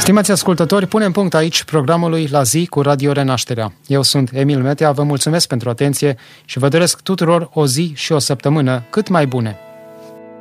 Stimați ascultători, punem punct aici programului La Zi cu Radio Renașterea. Eu sunt Emil Metea, vă mulțumesc pentru atenție și vă doresc tuturor o zi și o săptămână cât mai bune.